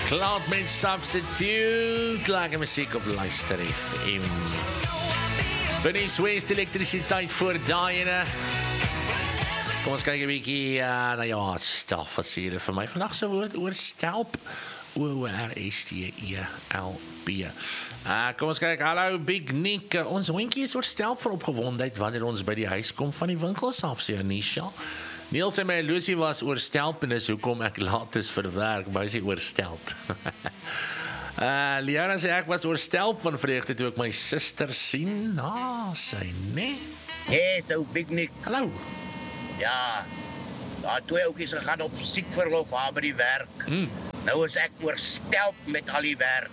Cloud met Substitute. Lekker muziek op Luister FM. Finish West elektrisiteit voor daai ene. Kom ons kyk 'n bietjie staf wat sê jy vir my. Vandag se woord oor stelp. O-R-S-T-E-L-P. Kom ons kyk. Hallo Big Nick. Ons hondjie is oor stelp van opgewondheid wanneer ons by die huis kom van die winkels af, sê Anisha. Niels en my Lucy was oor stelp en is hoekom ek laat is vir werk, maar sy oor stelp. Liana sê ek was oor stelp van vreugde toe ek my suster sien. Sy nee. Hey, so Big Nick. Hallo. Ja, daar twee oukies gegaan op siekverlof aan by die werk. Nou is ek oor stelp met al die werk.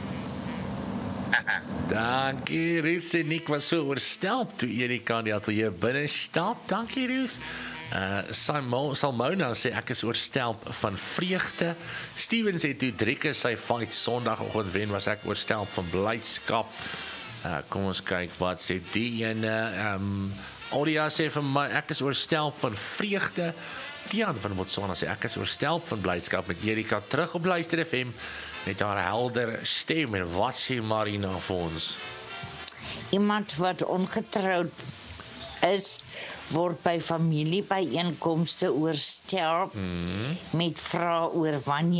Dankie, Ruth sê Nick was so oor stelp toe Erika in die atelier binne stap. Dankie, Ruth. Salmona sê ek is oor stelp van vreugde. Steven sê toe Drieke sy fight Sondagoggend wen was ek oor stelp van blydskap. Kom ons kyk wat sê die ene. Odia sê vir my ek is oor stelp van vreugde. Tian van Botswana sê ek is oor stelp van blydskap met Erika terug op Luister FM met haar helder stem. En wat sê Marina vir ons? Iemand wat ongetroud is word by familiebyeenkomste oor stelp met vrae oor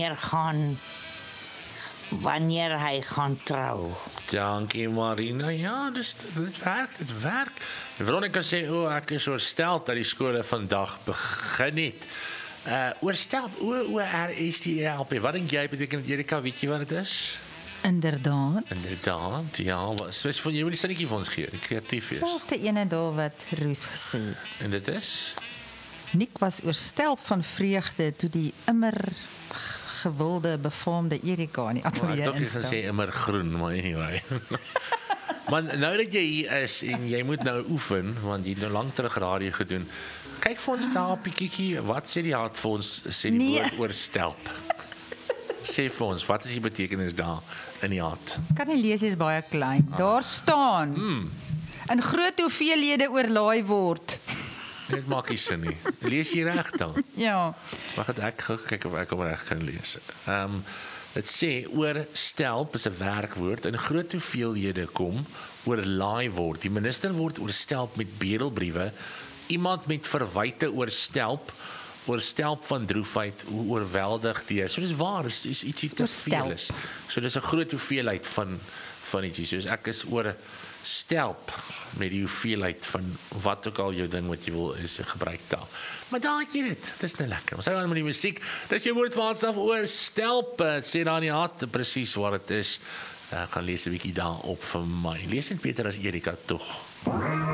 wanneer hy gaan trou. Dankie Marina. Ja, dit werk. Veronica sê ek is oor stelp dat die skole vandag begin het. Oor stelp, O-R-S-T-E-L-P. Wat dink jy beteken dit, Erika? Weet jy wat dit is? Inderdaad, ja. Soos van jy moet die sinnetjie vir ons gee, kreatief is. Selfde ene daar wat Roos gesê het. En dit is? Nick was oor stelp van vreugde toe die immer gewilde befaamde Erika in die atelier instap. Ek het gesê immer groen, maar anyway. Maar nou dat jy hier is en jy moet nou oefen, want jy het nou lank terug radio gedoen. Kyk vir ons daar op die kiekie, wat sê die hart vir ons, sê die woord oor stelp. Sê vir ons, wat is die betekenis daar in die hart? Kan nie lees, is baie klein. Daar staan. In groot hoeveelhede oorlaai word. Dit maak nie sin nie. Lees jy reg dan? Ja. Wag, ek kyk of ek hom reg kan lees. Dit sê oor stelp is 'n werkwoord in groot hoeveelhede kom oorlaai word. Die minister word oor stelp met bedelbriewe. Iemand met verwyte oor stelp van droefheid, oorweldig deur. So dis waar, is ietsie te veel is. So dis 'n groot hoeveelheid van ietsie. So ek is oor stelp met die hoeveelheid van wat ook al jou ding wat jy wil is gebruik daar. Maar daar het jy dit. Dit is nou lekker. Ons hou aan met die musiek. Dis jou woord vir aanstaf oor stelp. Sê daar in die hart presies wat dit is. Ek gaan lees 'n bietjie daar op vir my. Lees net beter as Erika tog.